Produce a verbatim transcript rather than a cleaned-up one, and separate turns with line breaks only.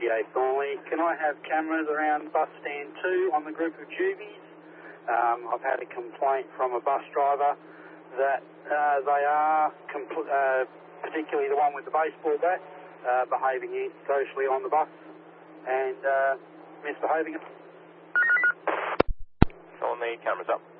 fifty-eight Thornley. Can I have cameras around bus stand two on the group of juvies? Um, I've had a complaint from a bus driver that uh, they are, compl- uh, particularly the one with the baseball bat, uh, behaving antisocially on the bus and uh, misbehaving.
So on the cameras up.